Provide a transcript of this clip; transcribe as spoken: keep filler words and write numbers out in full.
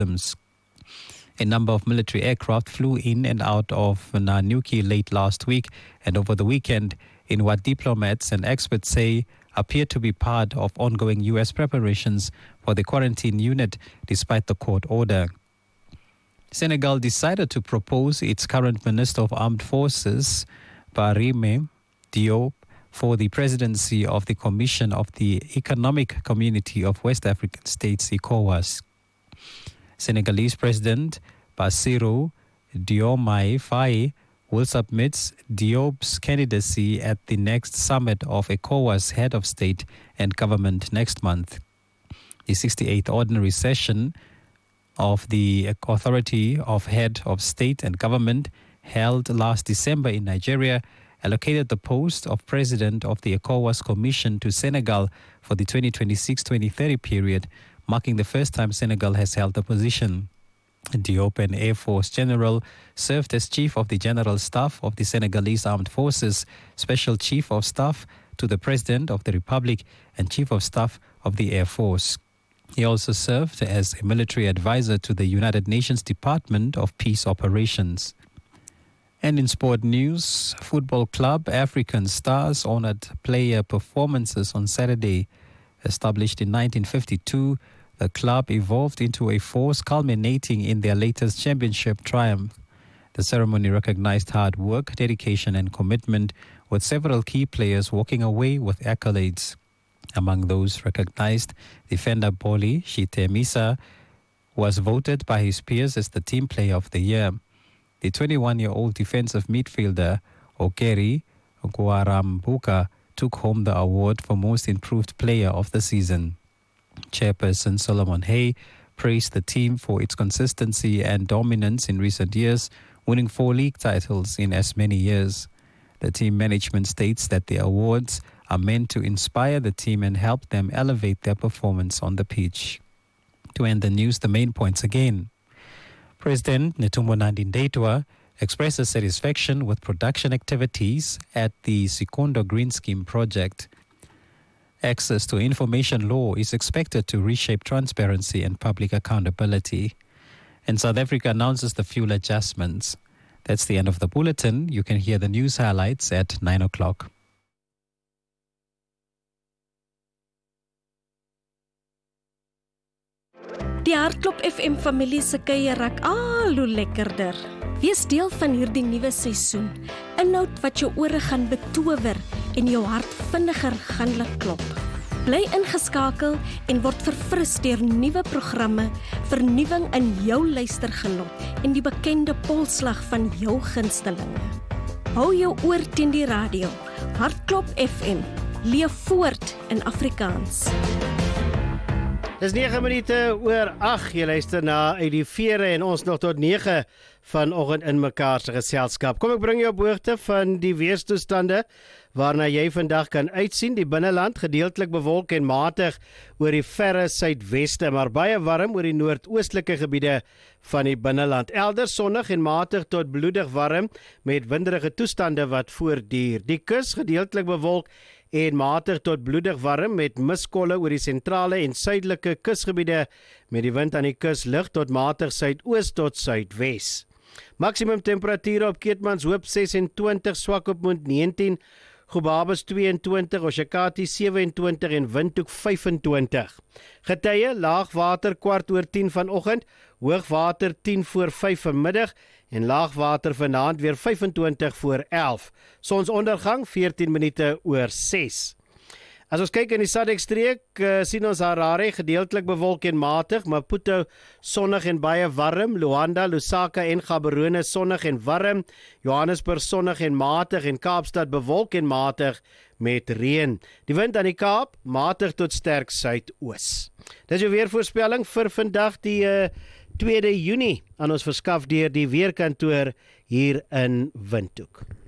A number of military aircraft flew in and out of Nanyuki late last week and over the weekend in what diplomats and experts say appear to be part of ongoing U S preparations for the quarantine unit despite the court order. Senegal decided to propose its current Minister of Armed Forces, Barime Diop, for the presidency of the Commission of the Economic Community of West African States, ECOWAS. Senegalese President Bassirou Diomaye Faye will submit Diop's candidacy at the next summit of ECOWAS head of state and government next month. The sixty-eighth ordinary session of the Authority of Head of State and Government held last December in Nigeria allocated the post of President of the ECOWAS Commission to Senegal for the twenty twenty-six to twenty thirty period, marking the first time Senegal has held the position. Diop, an Air Force general, served as Chief of the General Staff of the Senegalese Armed Forces, Special Chief of Staff to the President of the Republic, and Chief of Staff of the Air Force. He also served as a military advisor to the United Nations Department of Peace Operations. And in sport news, football club African Stars honored player performances on Saturday. Established in nineteen fifty-two, the club evolved into a force culminating in their latest championship triumph. The ceremony recognized hard work, dedication and commitment, with several key players walking away with accolades. Among those recognized, defender Boli Shitemisa was voted by his peers as the team player of the year. The twenty-one-year-old defensive midfielder Okeri Guarambuka took home the award for most improved player of the season. Chairperson Solomon Hay praised the team for its consistency and dominance in recent years, winning four league titles in as many years. The team management states that the awards are meant to inspire the team and help them elevate their performance on the pitch. To end the news, the main points again. President Netumbo Nandi-Ndaitwah expresses satisfaction with production activities at the Sikondo Green Scheme project. Access to information law is expected to reshape transparency and public accountability. And South Africa announces the fuel adjustments. That's the end of the bulletin. You can hear the news highlights at nine o'clock. Die Hartklop F M familie se kuier raak al hoe lekkerder. Wees deel van hierdie nuwe seisoen. Inhoud wat jou ore gaan betower en jou hart vinniger gaan laat klop. Bly ingeskakel en word verfris deur nuwe programme, vernuwing in jou luistergenot en die bekende polslag van jou gunstelinge. Hou jou oor teen die radio. Hartklop F M. Leef voort in Afrikaans. Dis nege minute oor agt, jy luister na uit die vere en ons nog tot nege vanoggend in mekaar se geselskap. Kom ek bring jou op hoogte van die weerstoestande waarna jy vandag kan uitsien. Die binneland gedeeltelik bewolk en matig oor die verre suidweste, maar baie warm oor die noordoostelike gebiede van die binneland. Elders sonnig en matig tot bloedig warm met winderige toestande wat voortduur. Die kus gedeeltelik bewolk en matig tot bloedig warm met miskolle oor die sentrale en suidelike kusgebiede met die wind aan die kus lig tot matig suidoos tot suidwes. Maksimum temperature op Keetmanshoop sesentwintig, Swakopmund negentien, Gobabis tweeëntwintig, Oshakati sewentwintig en Windhoek vyfentwintig. Getye, laagwater kwart oor tien vanoggend, hoogwater tien voor vyf vanmiddag en laagwater vanaand weer vyfentwintig voor elf. Sonsondergang veertien minute oor ses. As ons kyk in die Sadek-streek, uh, sien ons Harare gedeeltelik bewolk en matig, Maputo sonnig en baie warm, Luanda, Lusaka en Gaborone sonnig en warm, Johannesburg sonnig en matig en Kaapstad bewolk en matig met reën. Die wind aan die Kaap, matig tot sterk suidoos. Dis jou weervoorspelling vir vandag die uh, tweede Junie aan ons verskaf deur die weerkantoor hier in Windhoek.